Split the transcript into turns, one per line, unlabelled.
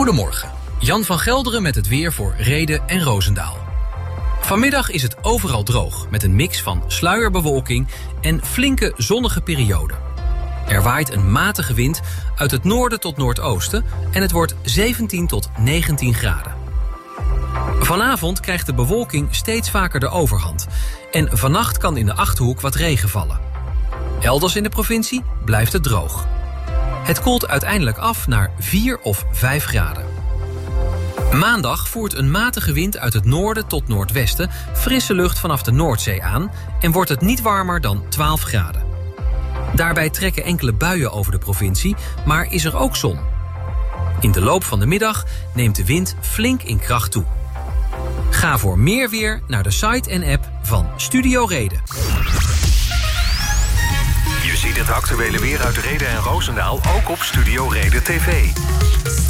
Goedemorgen, Jan van Gelderen met het weer voor Rheden en Roosendaal. Vanmiddag is het overal droog, met een mix van sluierbewolking en flinke zonnige perioden. Er waait een matige wind uit het noorden tot noordoosten en het wordt 17 tot 19 graden. Vanavond krijgt de bewolking steeds vaker de overhand en vannacht kan in de Achterhoek wat regen vallen. Elders in de provincie blijft het droog. Het koelt uiteindelijk af naar 4 of 5 graden. Maandag voert een matige wind uit het noorden tot noordwesten frisse lucht vanaf de Noordzee aan en wordt het niet warmer dan 12 graden. Daarbij trekken enkele buien over de provincie, maar is er ook zon. In de loop van de middag neemt de wind flink in kracht toe. Ga voor meer weer naar de site en app van Studio Reden.
Je ziet het actuele weer uit Rheden en Roosendaal ook op Studio Reden TV.